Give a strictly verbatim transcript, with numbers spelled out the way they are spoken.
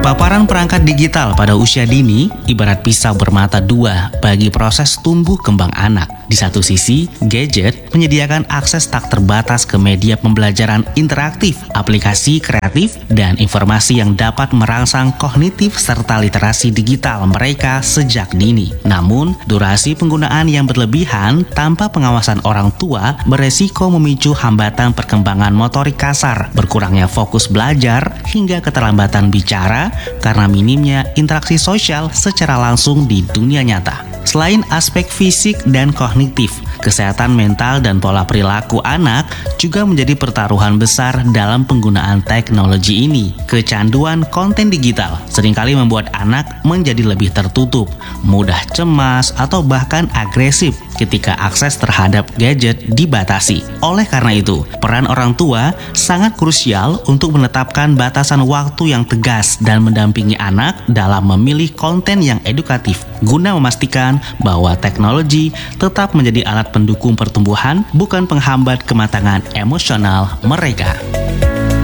Paparan perangkat digital pada usia dini ibarat pisau bermata dua bagi proses tumbuh kembang anak. Di satu sisi, gadget menyediakan akses tak terbatas ke media pembelajaran interaktif, aplikasi kreatif, dan informasi yang dapat merangsang kognitif serta literasi digital mereka sejak dini. Namun, durasi penggunaan yang berlebihan tanpa pengawasan orang tua beresiko memicu hambatan perkembangan motorik kasar, berkurangnya fokus belajar, hingga keterlambatan bicara karena minimnya interaksi sosial secara langsung di dunia nyata. Selain aspek fisik dan kognitif, kesehatan mental dan pola perilaku anak juga menjadi pertaruhan besar dalam penggunaan teknologi ini. Kecanduan konten digital seringkali membuat anak menjadi lebih tertutup, mudah cemas, atau bahkan agresif ketika akses terhadap gadget dibatasi. Oleh karena itu, peran orang tua sangat krusial untuk menetapkan batasan waktu yang tegas dan mendampingi anak dalam memilih konten yang edukatif, guna memastikan bahwa teknologi tetap menjadi alat pendukung pertumbuhan, bukan penghambat kematangan emosional mereka.